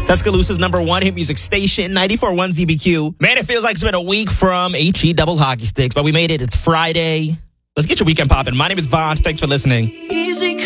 Tuscaloosa's #1 hit music station, 94.1 ZBQ. Man, it feels like it's been a week from HE Double Hockey Sticks, but we made it. It's Friday. Let's get your weekend popping. My name is Vaughn. Thanks for listening. Easy